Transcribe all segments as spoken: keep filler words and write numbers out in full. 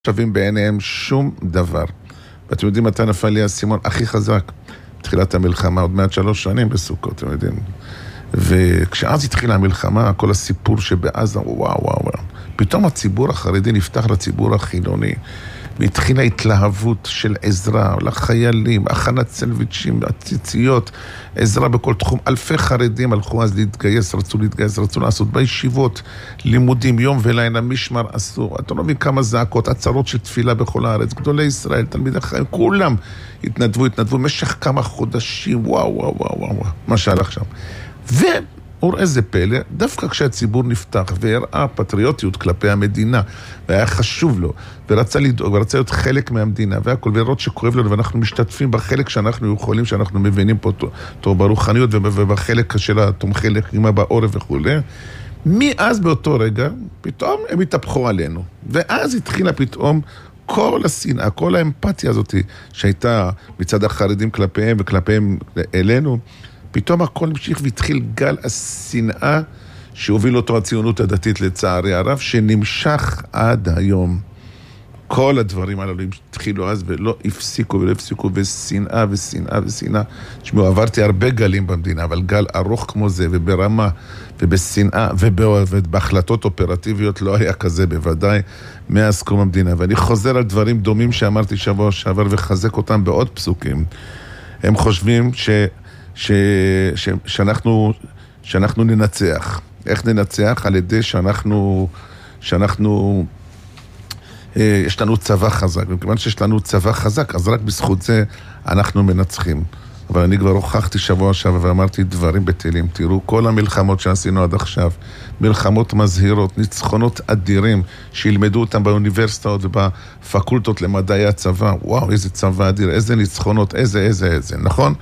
שווים בעיניהם שום דבר. ואתם יודעים מתי נפל לי הסימון הכי חזק? תחילת המלחמה, עוד מעט שלוש שנים בסוכות, אתם יודעים. וכשאז התחילה המלחמה, כל הסיפור שבעזה, וואו וואו וואו. פתאום הציבור החרדי נפתח לציבור החילוני, והתחילה התלהבות של עזרה לחיילים, הכנת סנדוויצ'ים, הציציות, עזרה בכל תחום. אלפי חרדים הלכו אז להתגייס, רצו להתגייס, רצו לעשות בישיבות, לימודים, יום ולילה, משמר אסור. אתה לא מבין כמה זעקות, עצרות של תפילה בכל הארץ, גדולי ישראל, תלמידי חיים, כולם התנדבו, התנדבו במשך כמה חודשים, וואו וואו וואו וואו, מה שהלך שם. ו... וראה איזה פלא, דווקא כשהציבור נפתח והראה פטריוטיות כלפי המדינה, והיה חשוב לו, ורצה לדאוג, ורצה להיות חלק מהמדינה, והכל, ולראות שכואב לנו, ואנחנו משתתפים בחלק שאנחנו יכולים, שאנחנו מבינים פה טוב ברוחניות, ובחלק של התומכי לחימה בעורף וכו'. מאז באותו רגע, פתאום הם התהפכו עלינו. ואז התחילה פתאום כל השנאה, כל האמפתיה הזאת, שהייתה מצד החרדים כלפיהם וכלפיהם אלינו, פתאום הכל המשיך והתחיל גל השנאה שהוביל אותו הציונות הדתית לצערי הרב, שנמשך עד היום. כל הדברים הללו התחילו אז ולא הפסיקו ולא הפסיקו, ושנאה ושנאה ושנאה. תשמעו, עברתי הרבה גלים במדינה, אבל גל ארוך כמו זה, וברמה ובשנאה ובהחלטות אופרטיביות לא היה כזה בוודאי מאז קום המדינה. ואני חוזר על דברים דומים שאמרתי שבוע שעבר וחזק אותם בעוד פסוקים. הם חושבים ש... ש... ש... שאנחנו, שאנחנו ננצח. איך ננצח? על ידי שאנחנו, שאנחנו, אה, יש לנו צבא חזק. וכיוון שיש לנו צבא חזק, אז רק בזכות זה אנחנו מנצחים. אבל אני כבר הוכחתי שבוע שעבר ואמרתי דברים בטלים. תראו, כל המלחמות שעשינו עד עכשיו, מלחמות מזהירות, ניצחונות אדירים, שילמדו אותם באוניברסיטאות ובפקולטות למדעי הצבא. וואו, איזה צבא אדיר, איזה ניצחונות, איזה, איזה, איזה, נכון?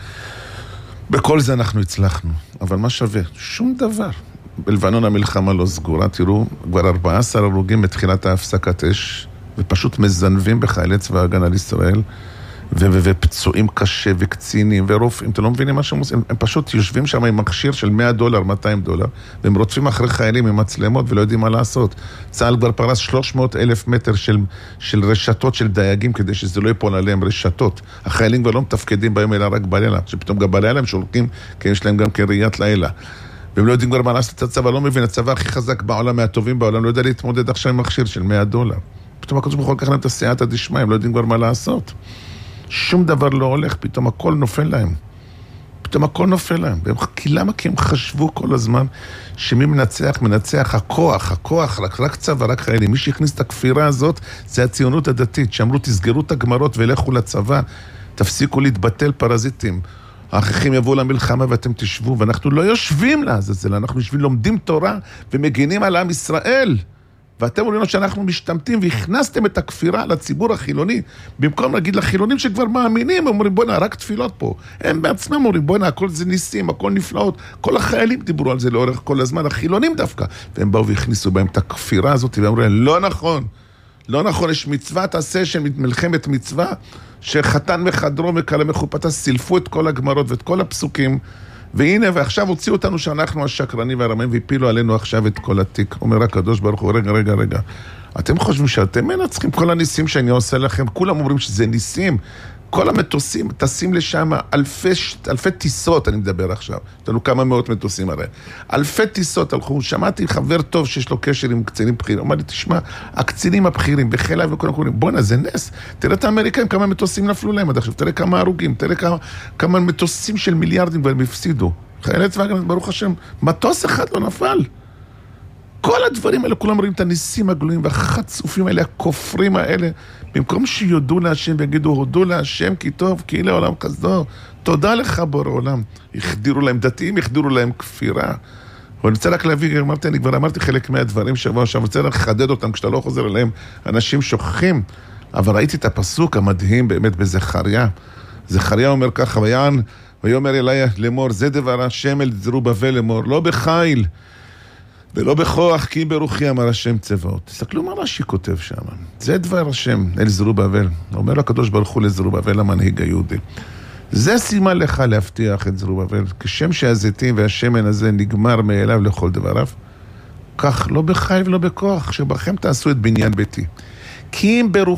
בכל זה אנחנו הצלחנו, אבל מה שווה? שום דבר. בלבנון המלחמה לא סגורה, תראו, כבר ארבעה עשר הרוגים בתחילת ההפסקת אש, ופשוט מזנבים בחיילי צבא הגנה לישראל, ו- ו- ופצועים קשה וקצינים ורופאים, אתם לא מבינים מה שהם עושים? הם פשוט יושבים שם עם מכשיר של מאה דולר, מאתיים דולר, והם רודפים אחרי חיילים עם מצלמות ולא יודעים מה לעשות. צה"ל כבר פרס שלוש מאות אלף מטר של, של רשתות של דייגים, כדי שזה לא ייפול עליהם רשתות. החיילים כבר לא מתפקדים בהם אלא רק בלילה, שפתאום גם בלילה הם שולחים, כי יש להם גם כראיית לילה. והם לא יודעים כבר מה לעשות את הצבא, לא מבין, הצבא הכי חזק בעולם, מהטובים בעולם, לא יודע להתמודד עכשיו עם מכשיר של מאה דולר. פתאום הקדוש ברוך הוא לקח להם את הסייעתא דשמיא, הם לא יודעים כבר מה לעשות. שום דבר לא הולך, פתאום הכל נופל להם. פתאום הכל נופל להם. כי למה? כי הם חשבו כל הזמן שמי מנצח, מנצח הכוח, הכוח, רק, רק צבא, רק חיילים. מי שהכניס את הכפירה הזאת, זה הציונות הדתית, שאמרו תסגרו את הגמרות ולכו לצבא, תפסיקו להתבטל פרזיטים. האחים יבואו למלחמה ואתם תשבו, ואנחנו לא יושבים לעזאזל, אנחנו יושבים, לומדים תורה ומגינים על עם ישראל. ואתם אומרים שאנחנו משתמטים והכנסתם את הכפירה לציבור החילוני, במקום להגיד לחילונים שכבר מאמינים, הם אומרים בוא'נה, רק תפילות פה. הם בעצמם אומרים בוא'נה, הכל זה ניסים, הכל נפלאות. כל החיילים דיברו על זה לאורך כל הזמן, החילונים דווקא. והם באו והכניסו בהם את הכפירה הזאת, ואמרו להם, לא נכון, לא נכון, יש מצווה, תעשה של מלחמת מצווה, שחתן מחדרו מקלה מחופתה, סילפו את כל הגמרות ואת כל הפסוקים, והנה, ועכשיו הוציאו אותנו שאנחנו השקרנים והרמאים, והפילו עלינו עכשיו את כל התיק. אומר הקדוש ברוך הוא, רגע, רגע, רגע. אתם חושבים שאתם מנצחים כל הניסים שאני עושה לכם? כולם אומרים שזה ניסים. כל המטוסים, טסים לשם אלפי, אלפי טיסות, אני מדבר עכשיו. יש לנו כמה מאות מטוסים הרי. אלפי טיסות הלכו, שמעתי חבר טוב שיש לו קשר עם קצינים בכירים. אמר לי, תשמע, הקצינים הבכירים, בחיל האוויר וכולם קוראים, בוא'נה, זה נס. תראה את האמריקאים, כמה מטוסים נפלו להם עד עכשיו. תראה כמה הרוגים, תראה כמה, כמה מטוסים של מיליארדים והם הפסידו. חיילי צבא הגנה, ברוך השם, מטוס אחד לא נפל. כל הדברים האלה, כולם רואים את הניסים הגלויים והחצופים האלה, הכופרים האלה, במקום שיודו להשם ויגידו, הודו להשם כי טוב, כי לעולם חסדו, תודה לך בורא עולם. החדירו להם דתיים, החדירו להם כפירה. ואני רוצה רק להביא, אמרתי, אני כבר אמרתי חלק מהדברים שבוע, עכשיו אני רוצה לחדד אותם, כשאתה לא חוזר אליהם, אנשים שוכחים. אבל ראיתי את הפסוק המדהים באמת בזכריה. זכריה אומר ככה, ויען, ויאמר אליי לאמור, זה דבר השם אל זרובבל לאמור, לא בחיל, ולא בכוח, כי ברוחי אמר השם צבאות. תסתכלו מה רש"י כותב שם. זה דבר השם אל זרובבל. אומר לקדוש ברוך הוא לזרובבל המנהיג היהודי. זה סימן לך להבטיח את זרובבל. כשם שהזיתים והשמן הזה נגמר מאליו לכל דבריו, כך לא בחיל ולא בכוח, שבכם תעשו את בניין ביתי. כי אם ברוך